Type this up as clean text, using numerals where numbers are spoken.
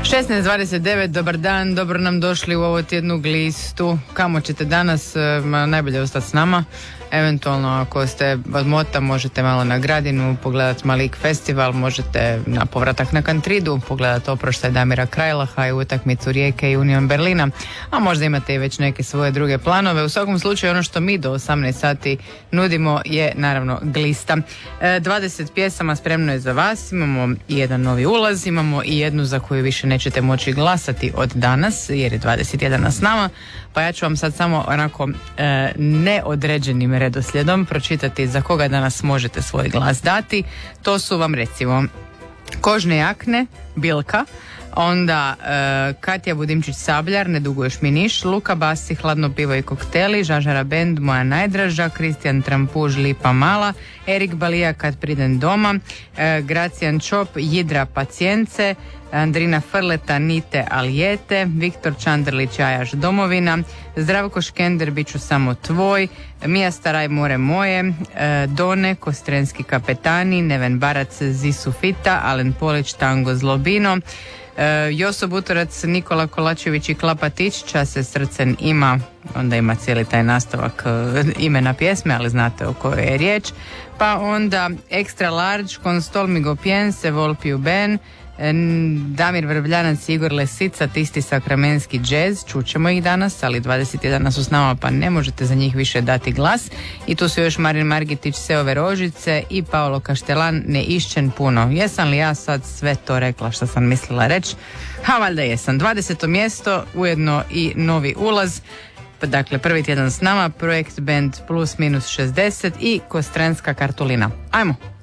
16:29, dobar dan, dobro nam došli u ovo tjednu glistu. Kamo ćete danas? Najbolje ostati s nama. Eventualno ako ste od mota možete malo na Gradinu pogledati Malik festival, možete na povratak na Kantridu pogledati oproštaj Damira Krajlaha i utakmicu Rijeke i Union Berlina, a možda imate i već neke svoje druge planove. U svakom slučaju ono što mi do 18 sati nudimo je naravno glista. 20 pjesama spremno je za vas, imamo i jedan novi ulaz, imamo i jednu za koju više nećete moći glasati od danas jer je 21 s nama, pa ja ću vam sad samo onako neodređenim redoslijedom pročitati za koga danas možete svoj glas dati. To su vam recimo Kožne jakne, Bilka, onda Katja Budimčić Sabljar, Ne duguješ mi niš, Luka Basi, Hladno pivo i kokteli, Žažara Bend, Moja najdraža, Kristijan Trampuž, Lipa mala, Erik Balija, Kad pridem doma, Gracijan Čop, Jidra pacijence, Andrina Frleta, Nite alijete, Viktor Čandrlić, Ajaš domovina, Zdravko Škender, Biću samo tvoj, Mija Staraj, More moje, Done, Kostrenski kapetani, Neven Barac, Zisu Fita, Alen Polić, Tango Zlobino, Joso Butorac, Nikola Kolačević i Klapatić, Čas se srcen ima, onda ima cijeli taj nastavak imena pjesme, ali znate o kojoj je riječ. Pa onda Extra Large, Konstol Migopien, Se Volpiju Ben, Damir Vrbljanac, Igor Lesica, Tisti sakramenski džez, čućemo ih danas, ali 21 su s nama pa ne možete za njih više dati glas. I tu su još Marin Margitić, Seove Rožice i Paolo Kaštelan, Ne išćen puno. Jesam li ja sad sve to rekla što sam mislila reći? Ha, valjda jesam. 20. mjesto, ujedno i novi ulaz. Dakle, prvi tjedan s nama, projekt band Plus minus 60 i Kostrenska kartulina. Ajmo!